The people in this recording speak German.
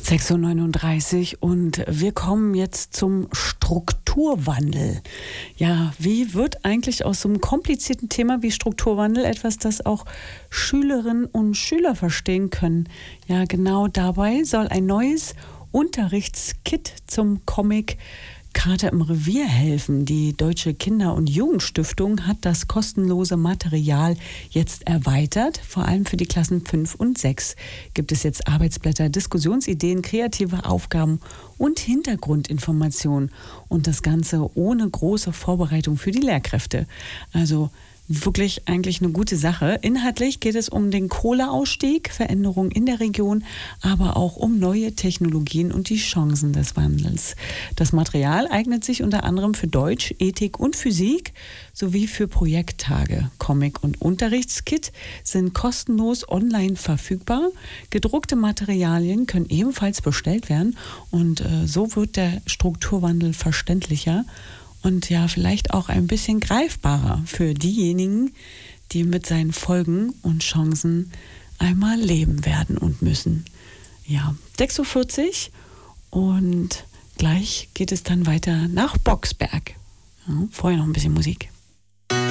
6:39 Uhr und wir kommen jetzt zum Strukturwandel. Ja, wie wird eigentlich aus so einem komplizierten Thema wie Strukturwandel etwas, das auch Schülerinnen und Schüler verstehen können? Ja, genau dabei soll ein neues Unterrichtskit zum Comic Kater im Revier helfen. Die Deutsche Kinder- und Jugendstiftung hat das kostenlose Material jetzt erweitert. Vor allem für die Klassen 5 und 6 gibt es jetzt Arbeitsblätter, Diskussionsideen, kreative Aufgaben und Hintergrundinformationen. Und das Ganze ohne große Vorbereitung für die Lehrkräfte. Also wirklich eigentlich eine gute Sache. Inhaltlich geht es um den Kohleausstieg, Veränderungen in der Region, aber auch um neue Technologien und die Chancen des Wandels. Das Material eignet sich unter anderem für Deutsch, Ethik und Physik sowie für Projekttage. Comic- und Unterrichtskit sind kostenlos online verfügbar. Gedruckte Materialien können ebenfalls bestellt werden und so wird der Strukturwandel verständlicher. Und ja, vielleicht auch ein bisschen greifbarer für diejenigen, die mit seinen Folgen und Chancen einmal leben werden und müssen. Ja, 6:40 Uhr und gleich geht es dann weiter nach Boxberg. Ja, vorher noch ein bisschen Musik.